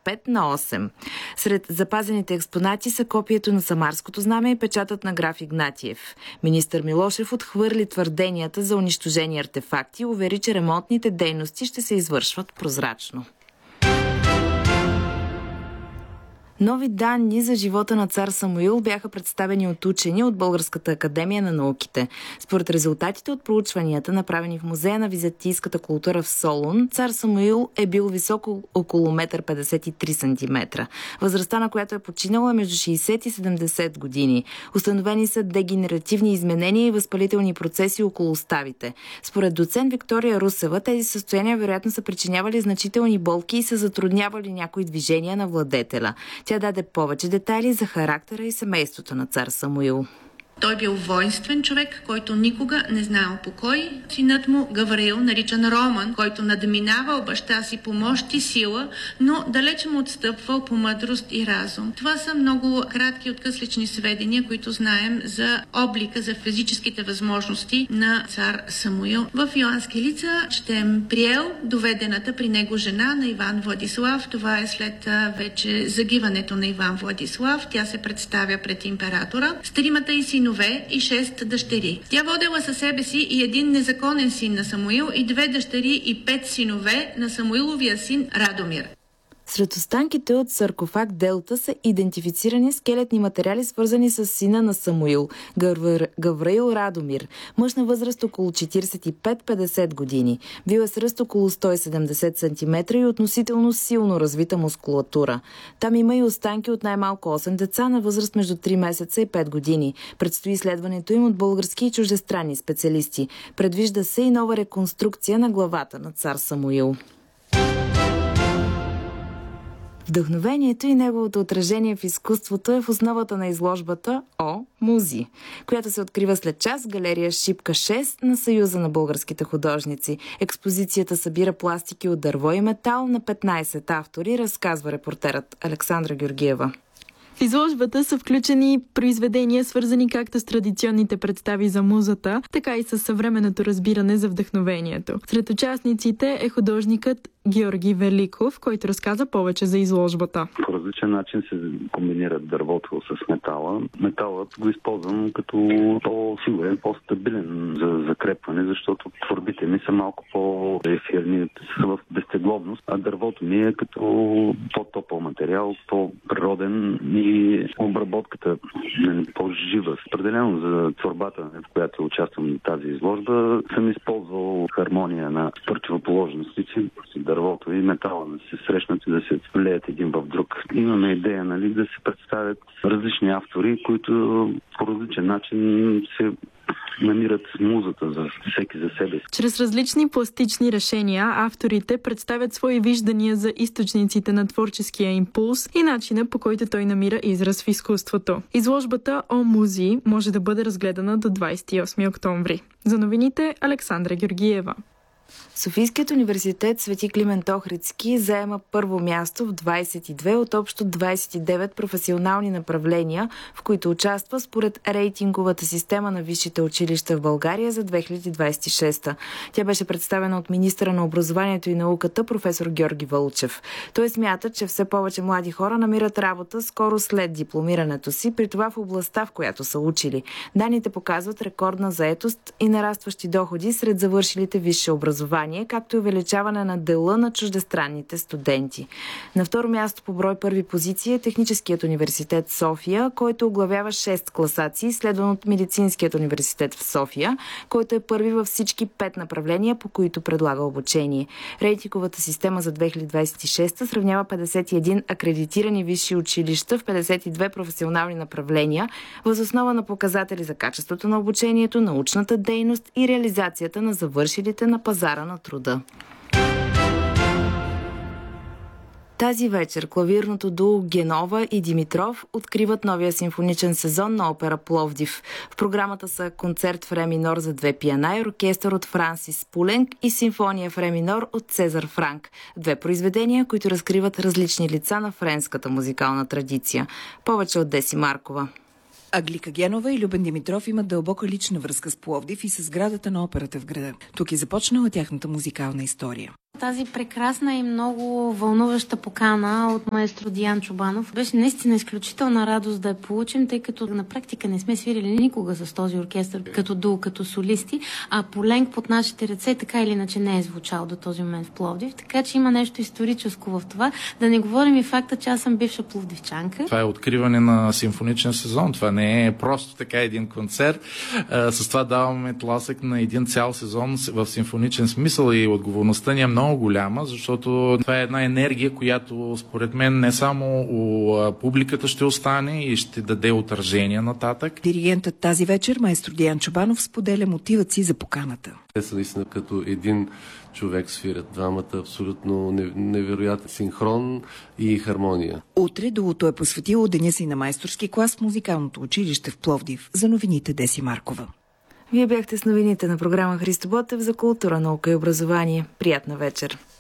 5:8. Сред запазените експонати са копието на Самарското знаме и печатът на граф Игнатиев. Министър Милошев отхвърли твърденията за унищожени артефакти и увери, че ремонтните дейности ще се извършват прозрачно. Нови данни за живота на цар Самуил бяха представени от учени от Българската академия на науките. Според резултатите от проучванията, направени в Музея на византийската култура в Солун, цар Самуил е бил високо около 1,53 см. Възрастта, на която е починал, е между 60 и 70 години. Установени са дегенеративни изменения и възпалителни процеси около ставите. Според доцент Виктория Русева, тези състояния вероятно са причинявали значителни болки и са затруднявали някои движения на владетеля. Тя даде повече детайли за характера и семейството на цар Самуил. Той бил воинствен човек, който никога не знаел покой. Синът му Гавриил, наричан Роман, който надминавал баща си по мощ и сила, но далеч му отстъпвал по мъдрост и разум. Това са много кратки откъслични сведения, които знаем за облика, за физическите възможности на цар Самуил. В Йоански лица четем приел доведената при него жена на Иван Владислав. Това е след вече загиването на Иван Владислав. Тя се представя пред императора. С тримата и синове и 6 дъщери. Тя водела със себе си и един незаконен син на Самуил и 2 дъщери и 5 синове на Самуиловия син Радомир. Сред останките от саркофаг Делта са идентифицирани скелетни материали, свързани с сина на Самуил, Гавриил Радомир, мъж на възраст около 45-50 години. Бил е с ръст около 170 см и относително силно развита мускулатура. Там има и останки от най-малко 8 деца на възраст между 3 месеца и 5 години. Предстои изследването им от български и чуждестранни специалисти. Предвижда се и нова реконструкция на главата на цар Самуил. Вдъхновението и неговото отражение в изкуството е в основата на изложбата О, Музи, която се открива след час в галерия Шипка 6 на Съюза на българските художници. Експозицията събира пластики от дърво и метал на 15 автори, разказва репортерът Александра Георгиева. В изложбата са включени произведения, свързани както с традиционните представи за музата, така и с съвременното разбиране за вдъхновението. Сред участниците е художникът Георги Великов, който разказа повече за изложбата. По различен начин се комбинират дървото с метала. Металът го използвам като по-сигурен, по-стабилен за закрепване, защото твърдите ми са малко по-ефирни, са в безтегловност, а дървото ми е като по-топъл материал, по-природен и обработката по-жива. Определено за творбата, в която участвам в тази изложба, съм използвал хармония на противоположностите, дървото и метала да се срещнат и да се влеят един в друг. Имаме идея, да се представят различни автори, които по различен начин се намират музата за всеки за себе си. Чрез различни пластични решения авторите представят свои виждания за източниците на творческия импулс и начина, по който той намира израз в изкуството. Изложбата О Музи може да бъде разгледана до 28 октомври. За новините Александра Георгиева. Софийският университет Свети Климент Охридски заема първо място в 22 от общо 29 професионални направления, в които участва според рейтинговата система на висшите училища в България за 2026. Тя беше представена от министъра на образованието и науката професор Георги Вълчев. Той смята, че все повече млади хора намират работа скоро след дипломирането си, при това в областта, в която са учили. Данните показват рекордна заетост и нарастващи доходи сред завършилите висше образование, както и увеличаване на дела на чуждестранните студенти. На второ място по брой първи позиции е Техническият университет София, който оглавява 6 класации, следван от Медицинският университет в София, който е първи във всички 5 направления, по които предлага обучение. Рейтинговата система за 2026 сравнява 51 акредитирани висши училища в 52 професионални направления, въз основа на показатели за качеството на обучението, научната дейност и реализацията на завършилите на пазара на труда. Тази вечер клавирното дуо Генова и Димитров откриват новия симфоничен сезон на опера Пловдив. В програмата са концерт в ре минор за 2 пиана и оркестър от Франсис Пуленк и симфония в ре минор от Цезар Франк. 2 произведения, които разкриват различни лица на френската музикална традиция. Повече от Деси Маркова. Аглика Генова и Любен Димитров имат дълбока лична връзка с Пловдив и с сградата на операта в града. Тук е започнала тяхната музикална история. Тази прекрасна и много вълнуваща покана от маестро Диан Чобанов беше наистина изключителна радост да я получим, тъй като на практика не сме свирили никога с този оркестър като дуо, като солисти, а Поленк под нашите ръце така или иначе не е звучал до този момент в Пловдив, така че има нещо историческо в това. Да не говорим и факта, че аз съм бивша пловдивчанка. Това е откриване на симфоничен сезон. Това не е просто така един концерт. С това даваме тласък на един цял сезон в симфоничен смисъл и отговорността ни е много голяма, защото това е една енергия, която според мен не само у публиката ще остане и ще даде отражение нататък. Диригентът тази вечер, маестро Диан Чобанов, споделя мотивът си за поканата. Те са наистина като един човек свирят двамата, абсолютно невероятен синхрон и хармония. Утре дуото е посветило деня си на майсторски клас в музикалното училище в Пловдив. За новините Деси Маркова. Вие бяхте с новините на програма Христо Ботев за култура, наука и образование. Приятна вечер!